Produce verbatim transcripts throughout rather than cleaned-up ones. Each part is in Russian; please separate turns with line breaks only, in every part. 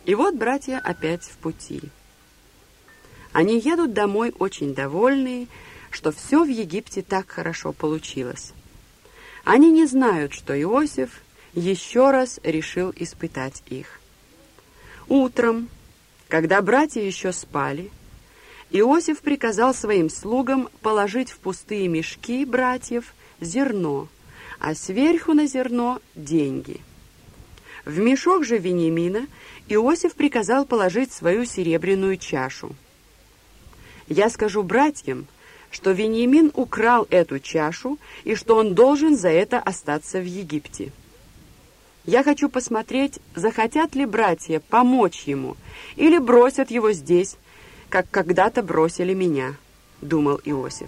И вот братья опять в пути. Они едут домой очень довольные, что все в Египте так хорошо получилось. Они не знают, что Иосиф еще раз решил испытать их. Утром, когда братья еще спали, Иосиф приказал своим слугам положить в пустые мешки братьев зерно, а сверху на зерно деньги. В мешок же Вениамина Иосиф приказал положить свою серебряную чашу. Я скажу братьям, что Вениамин украл эту чашу и что он должен за это остаться в Египте. Я хочу посмотреть, захотят ли братья помочь ему или бросят его здесь, как когда-то бросили меня, думал Иосиф.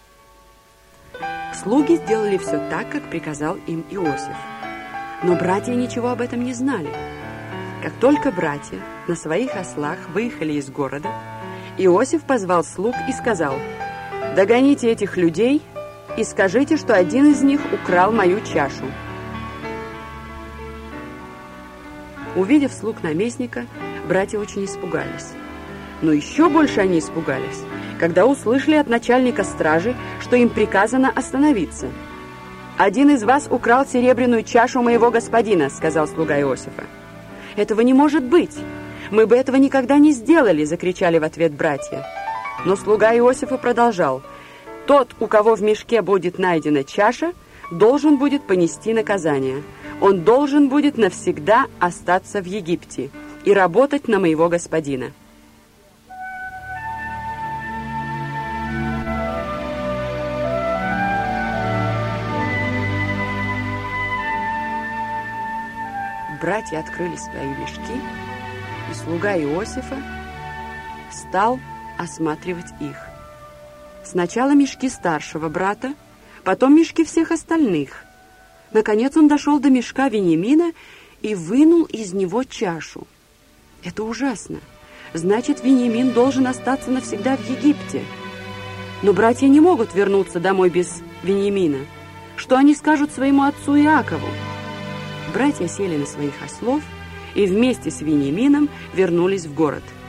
Слуги сделали все так, как приказал им Иосиф. Но братья ничего об этом не знали. Как только братья на своих ослах выехали из города, Иосиф позвал слуг и сказал: «Догоните этих людей и скажите, что один из них украл мою чашу». Увидев слуг наместника, братья очень испугались. Но еще больше они испугались, когда услышали от начальника стражи, что им приказано остановиться. «Один из вас украл серебряную чашу моего господина», — сказал слуга Иосифа. «Этого не может быть! Мы бы этого никогда не сделали!» — закричали в ответ братья. Но слуга Иосифа продолжал: «Тот, у кого в мешке будет найдена чаша, должен будет понести наказание. Он должен будет навсегда остаться в Египте и работать на моего господина». Братья открыли свои мешки, и слуга Иосифа стал осматривать их. Сначала мешки старшего брата, потом мешки всех остальных. Наконец он дошел до мешка Вениамина и вынул из него чашу. Это ужасно. Значит, Вениамин должен остаться навсегда в Египте. Но братья не могут вернуться домой без Вениамина. Что они скажут своему отцу Иакову? Братья сели на своих ослов и вместе с Вениамином вернулись в город.